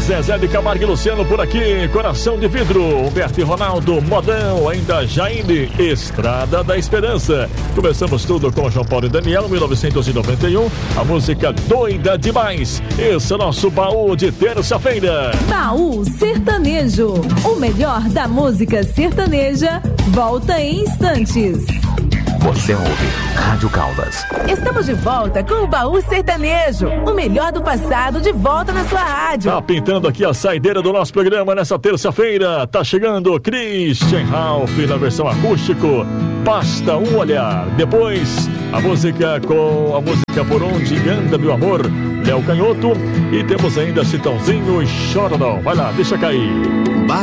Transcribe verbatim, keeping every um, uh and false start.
Zezé de Camargo e Luciano por aqui, Coração de Vidro, Humberto e Ronaldo, Modão, ainda Jaine, Estrada da Esperança. Começamos tudo com João Paulo e Daniel, mil novecentos e noventa e um, a música Doida Demais. Esse é o nosso baú de terça-feira. Baú Sertanejo, o melhor da música sertaneja, volta em instantes. Você ouve Rádio Caldas. Estamos de volta com o Baú Sertanejo, o melhor do passado de volta na sua rádio. Tá pintando aqui a saideira do nosso programa nessa terça-feira. Tá chegando Christian Ralph na versão acústico. Basta um olhar. Depois, a música com a música Por Onde Anda Meu Amor, Léo Canhoto. E temos ainda Chitãozinho e Chora Não. Vai lá, deixa cair.